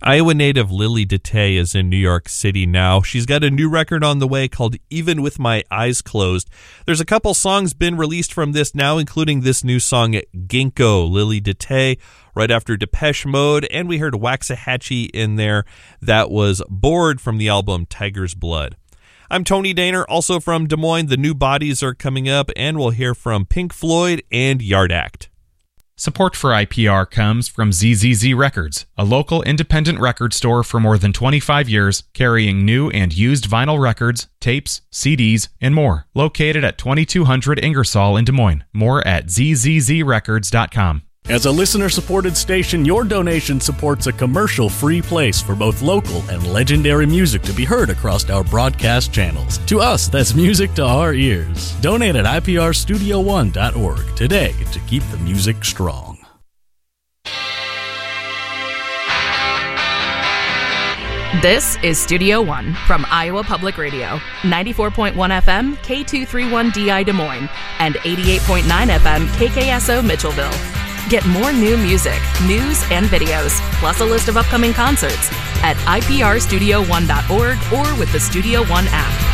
Iowa native Lily Detay is in New York City now. She's got a new record on the way called Even With My Eyes Closed. There's a couple songs been released from this now, including this new song, Ginkgo, Lily Detay, right after Depeche Mode, and we heard Waxahachie in there. That was Bored from the album Tiger's Blood. I'm Tony Daner, also from Des Moines. The new bodies are coming up, and we'll hear from Pink Floyd and Yard Act. Support for IPR comes from ZZZ Records, a local independent record store for more than 25 years, carrying new and used vinyl records, tapes, CDs, and more. Located at 2200 Ingersoll in Des Moines. More at zzzrecords.com. As a listener-supported station, your donation supports a commercial-free place for both local and legendary music to be heard across our broadcast channels. To us, that's music to our ears. Donate at iprstudio1.org today to keep the music strong. This is Studio One from Iowa Public Radio, 94.1 FM, K231DI Des Moines, and 88.9 FM, KKSO Mitchellville. Get more new music, news, and videos, plus a list of upcoming concerts at iprstudio1.org or with the Studio One app.